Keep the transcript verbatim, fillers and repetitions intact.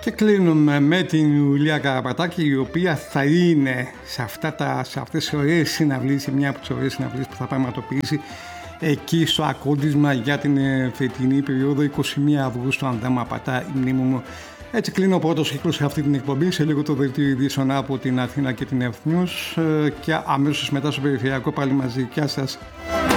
Και κλείνουμε με την Ιουλία Καραπατάκη, η οποία θα είναι σε, αυτά τα, σε αυτές τις ωραίες συναυλίες, σε μια από τις ωραίες συναυλίες που θα πραγματοποιήσει εκεί στο Ακόντισμα για την φετινή περίοδο εικοστή πρώτη Αυγούστου, αν δεν με απατά η μνήμη μου. Έτσι κλείνω ο πρώτος κύκλος σε αυτή την εκπομπή, σε λίγο το δελτίο ειδήσεων από την Αθήνα και την Earth News και αμέσως μετά στο περιφερειακό πάλι μαζί. Γεια σας.